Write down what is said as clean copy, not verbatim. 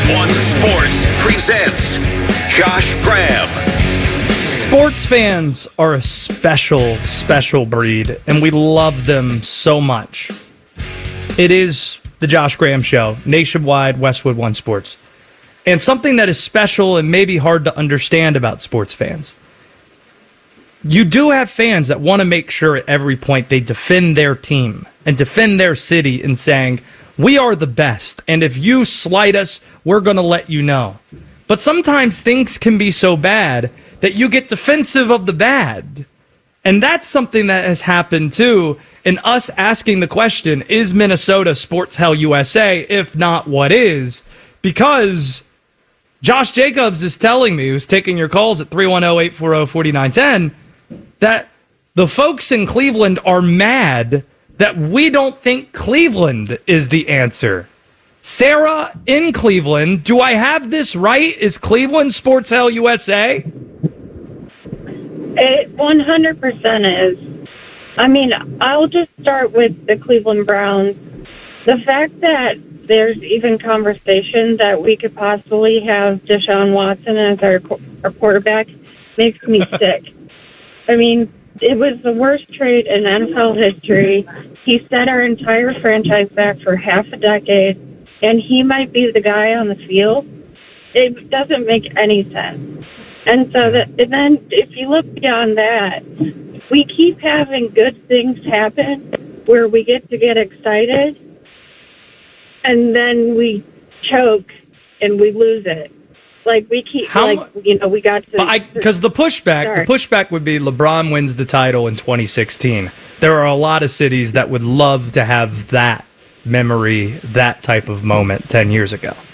One Sports presents Josh Graham. Sports fans are a special breed, and we love them so much. It is the Josh Graham Show, nationwide, Westwood One Sports. And something that is special and maybe hard to understand about sports fans. You do have fans that want to make sure at every point they defend their team and defend their city in saying, we are the best, and if you slight us, we're going to let you know. But sometimes things can be so bad that you get defensive of the bad. And that's something that has happened too in us asking the question, is Minnesota Sports Hell USA? If not, what is? Because Josh Jacobs is telling me, who's taking your calls at 310-840-4910, that the folks in Cleveland are mad that we don't think Cleveland is the answer. Sarah in Cleveland, do I have this right? Is Cleveland Sports Hell USA? It 100% is. I mean, I'll just start with the Cleveland Browns. The fact that there's even conversation that we could possibly have Deshaun Watson as our quarterback makes me sick. I mean, it was the worst trade in NFL history. He set our entire franchise back for half a decade, and he might be the guy on the field. It doesn't make any sense. And so and then if you look beyond that, we keep having good things happen where we get excited, and then we choke and we lose it. Like we keep, we got to. Because the pushback would be LeBron wins the title in 2016. There are a lot of cities that would love to have that memory, that type of moment 10 years ago.